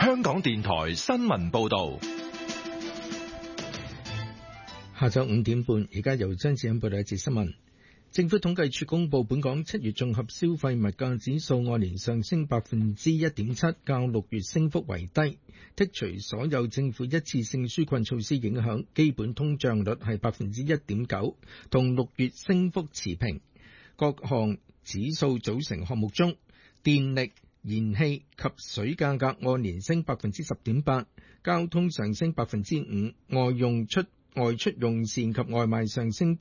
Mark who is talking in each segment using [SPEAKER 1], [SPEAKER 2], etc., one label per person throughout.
[SPEAKER 1] 香港電台新聞報道。
[SPEAKER 2] 下晝5點半，而家由張志欣報道一節新聞。政府統計處公布，本港7月綜合消費物價指數按年上升1.7%，較6月升幅為低。剔除所有政府一次性紓困措施影響，基本通脹率係1.9%，同6月升幅持平。各項指數組成項目中，電力、燃氣及水價格按年升10.8%，交通上升5%，外出用膳及外賣上升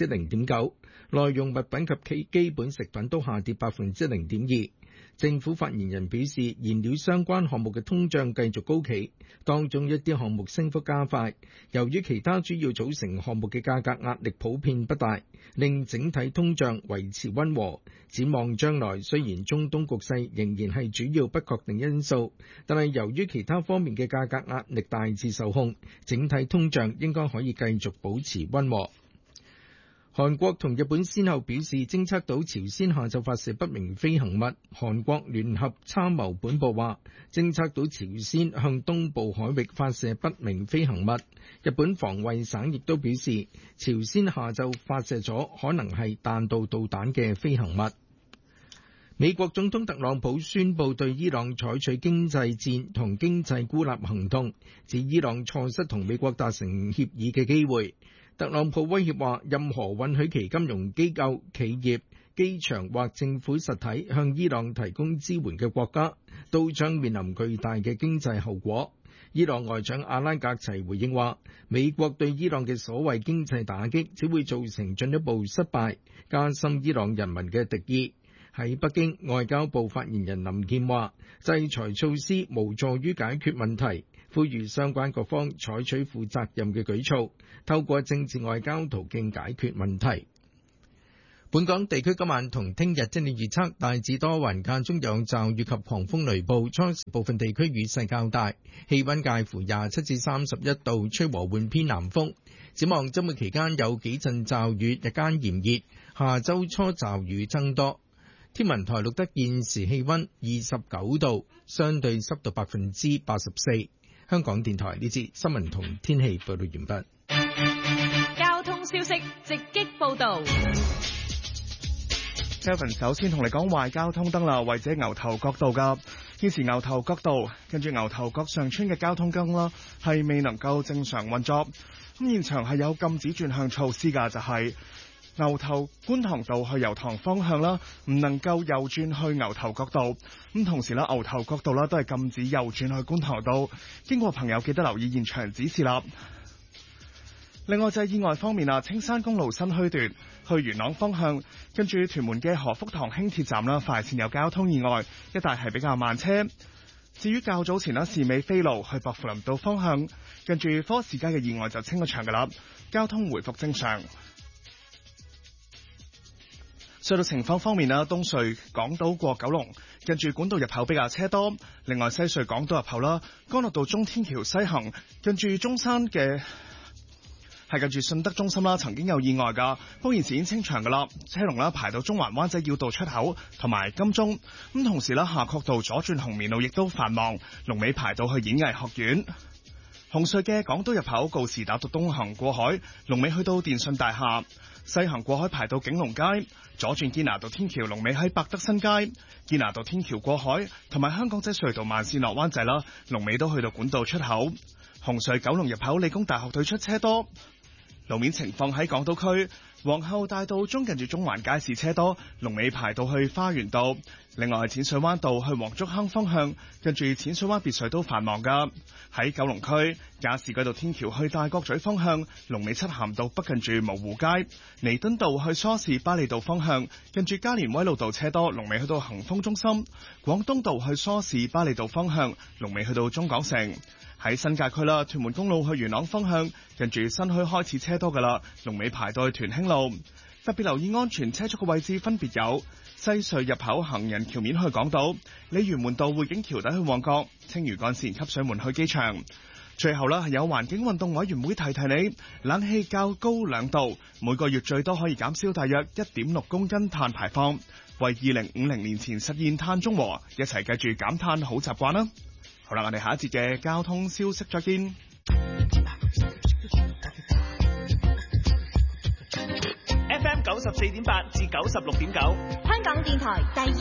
[SPEAKER 2] 0.9%，耐用物品及基本食品都下跌0.2%。政府發言人表示，燃料相關項目嘅通脹繼續高企，當中一啲項目升幅加快。由於其他主要組成項目嘅價格壓力普遍不大，令整體通脹維持溫和。展望將來，雖然中東局勢仍然係主要不確定因素，但係由於其他方面嘅價格壓力大致受控，整體通脹應該可以繼續保持溫和。韓國同日本先後表示偵測到朝鮮下晝發射不明飛行物。韓國聯合參謀本部話偵測到朝鮮向東部海域發射不明飛行物。日本防衛省亦都表示，朝鮮下晝發射咗可能係彈道導彈嘅飛行物。美國總統特朗普宣布對伊朗採取經濟戰同經濟孤立行動，指伊朗錯失同美國達成協議嘅機會。特朗普威脅話，任何允許其金融機構、企業、機場或政府實體向伊朗提供支援嘅國家，都將面臨巨大嘅經濟後果。伊朗外長阿拉格齊回應話，美國對伊朗嘅所謂經濟打擊只會造成進一步失敗，加深伊朗人民嘅敵意。喺北京，外交部發言人林健話，制裁措施無助於解決問題，呼籲相關各方採取負責任嘅舉措，透過政治外交途徑解決問題。本港地區今晚同聽日天氣預測，大致多雲，間中有驟雨及狂風雷暴，初時部分地區雨勢較大，氣溫介乎27至31度，吹和緩偏南風。展望周末期間有幾陣驟雨，日間炎熱，下周初驟雨增多。天文台錄得現時氣溫29度，相對濕度84%。香港電台呢節新聞同天氣報道完畢。
[SPEAKER 3] 交通消息直擊報道。
[SPEAKER 4] Kevin 首先同你講壞交通燈啦，或者牛頭角道噶。現時牛頭角道跟住牛頭角上村嘅交通燈啦，係未能夠正常運作。咁現場係有禁止轉向措施噶，就係牛頭觀塘道去油塘方向啦，唔能夠右轉去牛頭角道。咁同時啦，牛頭角道啦都係禁止右轉去觀塘道。經過朋友記得留意現場指示啦。另外就係意外方面啊，青山公路新墟段去元朗方向，跟住屯門嘅何福堂輕鐵站啦，快線有交通意外，一帶係比較慢車。至於較早前啦，士美飛路去薄扶林道方向，跟住科士街嘅意外就清咗場噶啦，交通回復正常。隧道情況方面啦，東隧港島過九龍，跟住管道入口比較車多。另外西隧港島入口啦，干諾道中天橋西行，跟住中山嘅係近住信德中心啦，曾經有意外噶，不過現時已經清場噶啦，車龍啦排到中環灣仔繞道出口同埋金鐘。咁同時啦，夏慤道左轉紅棉路亦都繁忙，龍尾排到去演藝學院。紅隧嘅港島入口告士打道東行過海，龍尾去到電訊大廈；西行過海排到景隆街，左轉堅拿道天橋龍尾喺百德新街。堅拿道天橋過海同埋香港仔隧道慢線落灣仔啦，龍尾都去到管道出口。紅隧九龍入口理工大學對出車多。路面情況喺港島區皇后大道中近住中環街市車多，龍尾排到去花園道。另外係淺水灣道去黃竹坑方向，近住淺水灣別墅都繁忙噶。喺九龍區加士居道天橋去大角咀方向，龍尾漆咸道北近住蕪湖街。彌敦道去梳士巴利道方向，近住加連威路道車多，龍尾去到恒豐中心。廣東道去梳士巴利道方向，龍尾去到中港城。喺新界區啦，屯門公路去元朗方向，近住新墟開始車多噶啦，龍尾排到去屯興路。特別留意安全車速嘅位置分別有西隧入口行人橋面去港島、鯉魚門道匯景橋底去旺角、青嶼幹線汲水門去機場。最後啦，係有環境運動委員會提提你，冷氣較高2度，每個月最多可以減少大約 1.6 公斤碳排放，為2050年前實現碳中和，一齊繼續減碳好習慣啦。 好啦，我哋下一節嘅交通消息再見。
[SPEAKER 5] FM 94.8至96.9，
[SPEAKER 6] 香港電台第二